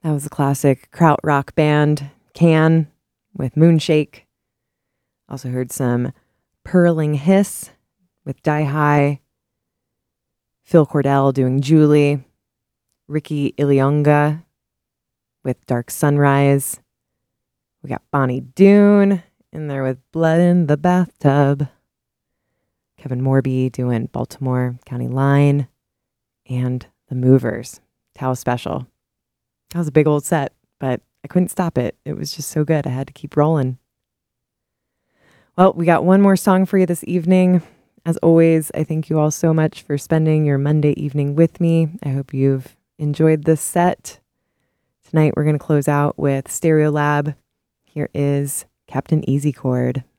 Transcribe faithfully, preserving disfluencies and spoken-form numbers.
That was a classic kraut rock band, Can, with Moonshake. Also heard some Purling Hiss with Die High. Phil Cordell doing Julie. Ricky Ilionga with Dark Sunrise. We got Bonnie Doon in there with Blood in the Bathtub. Kevin Morby doing Baltimore County Line. And The Movers, Tao Special. That was a big old set, but I couldn't stop it. It was just so good. I had to keep rolling. Well, we got one more song for you this evening. As always, I thank you all so much for spending your Monday evening with me. I hope you've enjoyed this set. Tonight, we're going to close out with Stereolab. Here is Captain Easy Chord.